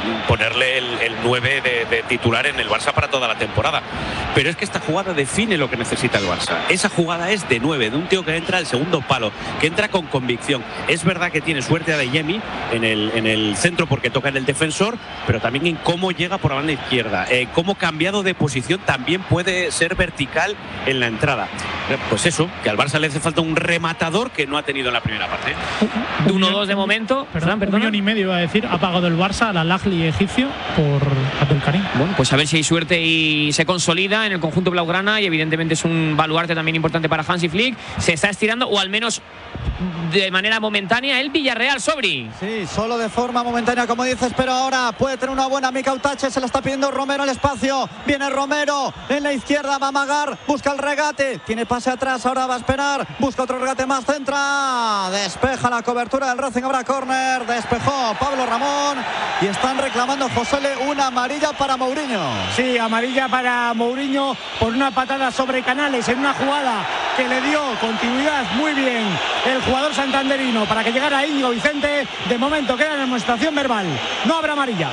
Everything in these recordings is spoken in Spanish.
ponerle el 9 de titular en el Barça para toda la temporada. Pero es que esta jugada define lo que necesita el Barça. Esa jugada es de 9, de un tío que entra al segundo palo, que entra con convicción. Es verdad que tiene suerte a Adeyemi en el centro porque toca en el defensor, pero también en cómo llega por la banda izquierda, cómo cambiado de posición también puede ser vertical en la entrada. Pues eso, que al Barça le hace falta un rematador que no ha tenido en la primera parte. 1-2 de momento. Perdón. 1,5 millones iba a decir, ha pagado el Barça al Al-Ahly egipcio por Abdelkarim. Bueno, pues a ver si hay suerte y se consolida en el conjunto blaugrana, y evidentemente es un baluarte también importante para Hansi Flick. Se está estirando, o al menos de manera momentánea, el Villarreal. Sobri. Sí, solo de forma momentánea, como dices, pero ahora puede tener una buena Mica Utache. Se la está pidiendo Romero al espacio. Viene Romero en la izquierda, va a amagar, busca el regate, tiene pase atrás, ahora va a esperar, busca otro regate más, centra, despeja la cobertura del Racing, habrá córner, despejó Pablo Ramón y están reclamando, Josele, una amarilla para Mourinho. Sí, amarilla para Mourinho por una patada sobre Canales en una jugada que le dio continuidad muy bien el jugador santanderino para que llegara Íñigo Vicente. De momento queda en demostración verbal, no habrá amarilla.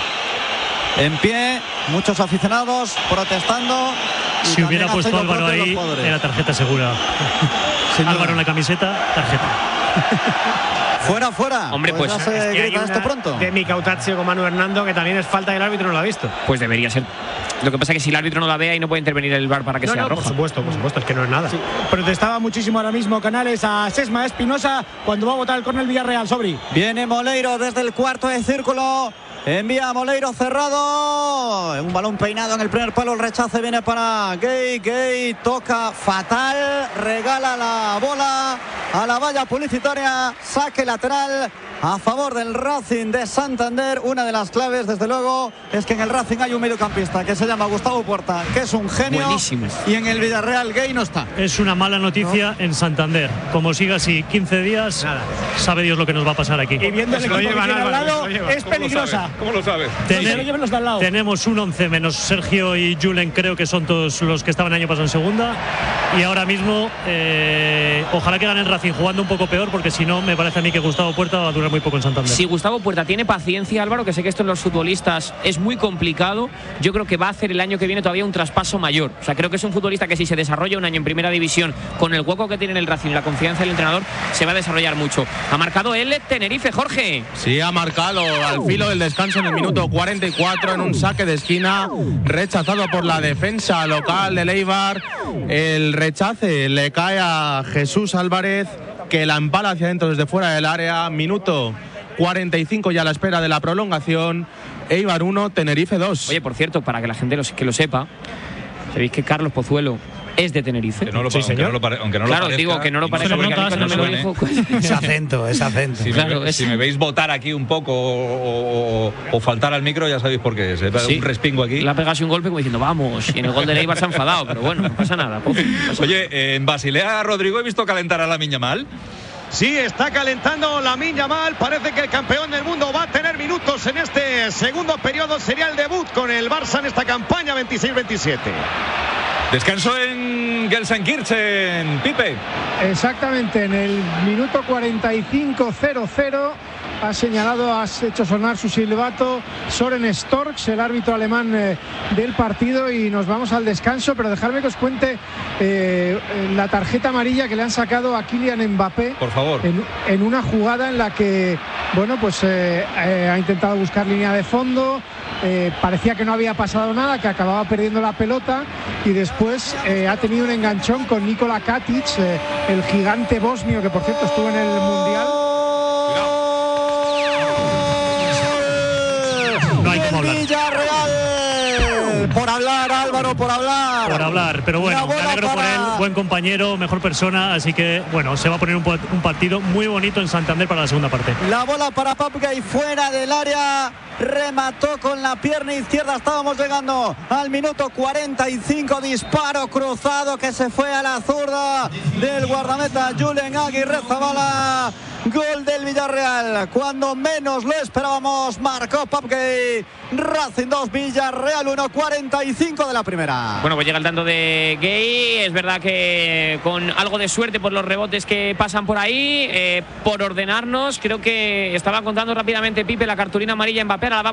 En pie, muchos aficionados protestando. Si hubiera puesto Álvaro ahí, era tarjeta segura. Álvaro en la camiseta, tarjeta. Fuera. Hombre, pues es que hay esto pronto. de Mica Utache con Manu Hernando que también es falta y el árbitro no lo ha visto. Pues debería ser. Lo que pasa es que si el árbitro no la vea y no puede intervenir el VAR para que sea roja. Por supuesto, es que no es nada. Sí. Protestaba muchísimo ahora mismo Canales a Sesma Espinosa cuando va a votar el córner Villarreal. Sobri. Viene Moleiro desde el cuarto de círculo. Envía a Moleiro cerrado. Un balón peinado en el primer palo. El rechace viene para Gay. Gay toca fatal. Regala la bola a la valla publicitaria. Saque lateral a favor del Racing de Santander. Una de las claves, desde luego, es que en el Racing hay un mediocampista que se llama Gustavo Puerta, que es un genio. Buenísimo. Y en el Villarreal Gay no está. Es una mala noticia en Santander. Como siga así 15 días, nada. Sabe Dios lo que nos va a pasar aquí. Y viendo el equipo que tiene al lado, es peligrosa. ¿Cómo lo sabes? Tenemos un 11 menos Sergio y Julen, creo que son todos los que estaban el año pasado en segunda. Y ahora mismo, ojalá que gane el Racing jugando un poco peor, porque si no, me parece a mí que Gustavo Puerta va a durar muy poco en Santander. Si Gustavo Puerta tiene paciencia, Álvaro, que sé que esto en los futbolistas es muy complicado, yo creo que va a hacer el año que viene todavía un traspaso mayor. O sea, creo que es un futbolista que si se desarrolla un año en primera división, con el hueco que tiene en el Racing y la confianza del entrenador, se va a desarrollar mucho. Ha marcado el Tenerife, Jorge. Sí, ha marcado al filo del descanso en el minuto 44 en un saque de esquina rechazado por la defensa local del Eibar. El rechace le cae a Jesús Álvarez, que la empala hacia adentro desde fuera del área. Minuto 45 ya a la espera de la prolongación. Eibar 1, Tenerife 2. Oye, por cierto, para que la gente que lo sepa, sabéis que Carlos Pozuelo es de Tenerife. Que no lo, sí, señor. Aunque no lo claro, parezca, digo que no lo parezca porque nota, cuando me lo dijo. Es acento. Si, claro, si me veis votar aquí un poco o faltar al micro, ya sabéis por qué es. Sí. Un respingo aquí. Le ha pegado un golpe como diciendo vamos, y en el gol de Eibar se ha enfadado, pero bueno, no pasa nada. Oye, en Basilea, Rodrigo, he visto calentar a Lamine Yamal. Sí, está calentando Lamine Yamal. Parece que el campeón del mundo va a tener minutos en este segundo periodo. Sería el debut con el Barça en esta campaña 26-27. Descanso en Gelsenkirchen, Pipe. Exactamente, en el minuto 45-0-0 ha señalado, has hecho sonar su silbato Søren Storks, el árbitro alemán del partido, y nos vamos al descanso. Pero dejadme que os cuente la tarjeta amarilla que le han sacado a Kylian Mbappé, por favor, en una jugada en la que, bueno, pues ha intentado buscar línea de fondo. Parecía que no había pasado nada, que acababa perdiendo la pelota, y después ha tenido un enganchón con Nikola Katic, el gigante bosnio, que por cierto estuvo en el Mundial. No hay como hablar. Villarreal, por hablar, Álvaro, por hablar. Pero bueno, me alegro por él, buen compañero, mejor persona, así que bueno, se va a poner un partido muy bonito en Santander para la segunda parte. La bola para Papgay fuera del área, remató con la pierna izquierda. Estábamos llegando al minuto 45, disparo cruzado que se fue a la zurda del guardameta Julen Aguirrezabala. Gol del Villarreal, cuando menos lo esperábamos, marcó Papgay. Racing 2, Villarreal 1, 45 de la primera. Bueno, pues llega el tanto de Gay. Es verdad que con algo de suerte por los rebotes que pasan por ahí, por ordenarnos. Creo que estaba contando rápidamente Pipe la cartulina amarilla en Mbappé.